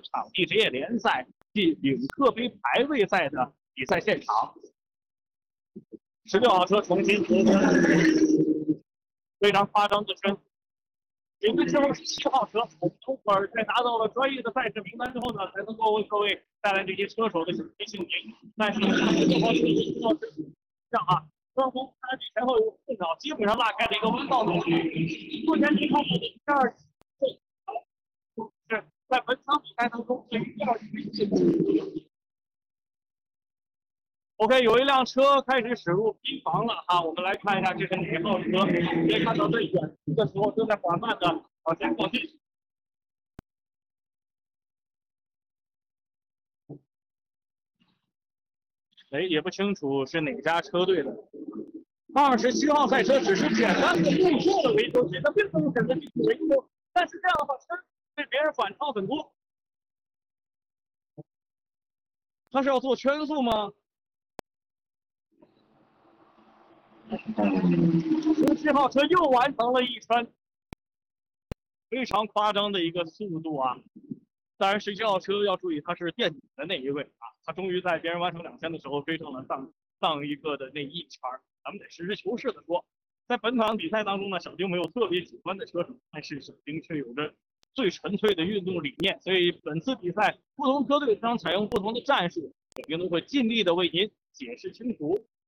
场地职业联赛暨领克杯排位赛的比赛现场。16号车重新夺分，非常夸张的是，紧跟之后17号车欧普尔在拿到了专业的赛事名单之后呢，才能够为各位带来这些车手的信息。但是16号车这样啊，双方比前后有4秒，基本上拉开了一个弯道的。目前情况是在本场比赛当中最第二名。OK， 有一辆车开始驶入拼房了啊！我们来看一下这是哪号车？可以看到在远处的时候正在缓慢的往前靠近。哎，也不清楚是哪家车队的。27号赛车只是简单的路过的维修，其实并不能选择进行维修，但是这样的话，车被别人反超很多。他是要做圈速吗？17号车又完成了一圈，非常夸张的一个速度啊！当然，17号车要注意，他是垫底的那一位啊，他终于在别人完成2圈的时候追上了上一个的那一圈。咱们得实事求是的说，在本场比赛当中呢，小丁没有特别喜欢的车手，但是小丁却有着最纯粹的运动理念，所以本次比赛不同车队将采用不同的战术，小丁都会尽力的为您解释清楚。